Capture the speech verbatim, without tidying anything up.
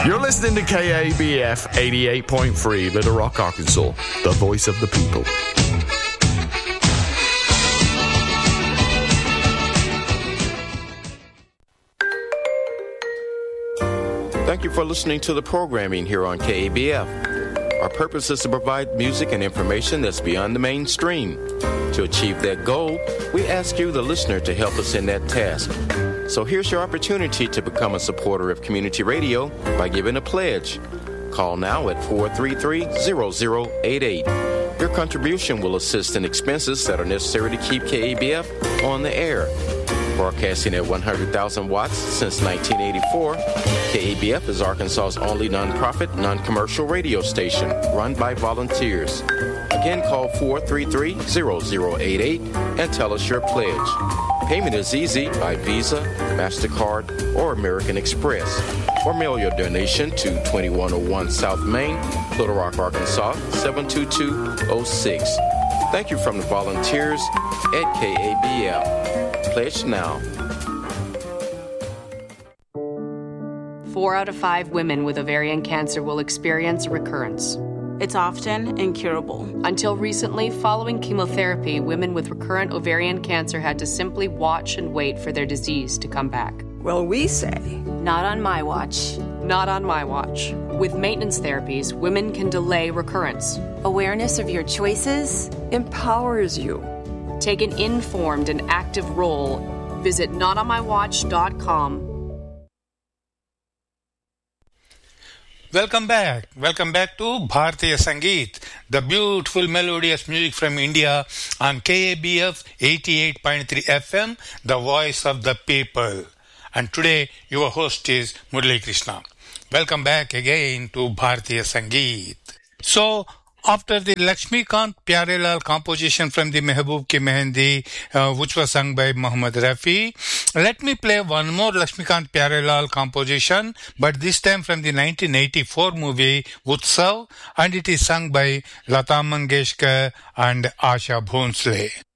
You're listening to K A B F eighty-eight point three, Little Rock, Arkansas, the voice of the people. Thank you for listening to the programming here on K A B F. Our purpose is to provide music and information that's beyond the mainstream. To achieve that goal, we ask you, the listener, to help us in that task. So here's your opportunity to become a supporter of community radio by giving a pledge. Call now at four three three, zero zero eight eight. Your contribution will assist in expenses that are necessary to keep K A B F on the air. Broadcasting at one hundred thousand watts since nineteen eighty-four, K A B F is Arkansas's only nonprofit, non-commercial radio station run by volunteers. Again, call four three three, zero zero eight eight and tell us your pledge. Payment is easy by Visa, MasterCard, or American Express. Or mail your donation to twenty-one oh one South Main, Little Rock, Arkansas, seven two two oh six. Thank you from the volunteers at K A B F. Pledge now. Four out of five women with ovarian cancer will experience a recurrence. It's often incurable. Until recently, following chemotherapy, women with recurrent ovarian cancer had to simply watch and wait for their disease to come back. Well, we say, not on my watch. Not on my watch. With maintenance therapies, women can delay recurrence. Awareness of your choices empowers you. Take an informed and active role. Visit not on my watch dot com. Welcome back. Welcome back to Bharatiya Sangeet, the beautiful melodious music from India on K A B F eighty-eight point three F M, the voice of the people. And today your host is Murali Krishna. Welcome back again to Bharatiya Sangeet. So, after the Lakshmikant Pyarelal composition from the Mehboob Ki Mehendi, uh, which was sung by Muhammad Rafi, let me play one more Lakshmikant Pyarelal composition, but this time from the nineteen eighty-four movie Utsav, and it is sung by Lata Mangeshkar and Asha Bhonsle.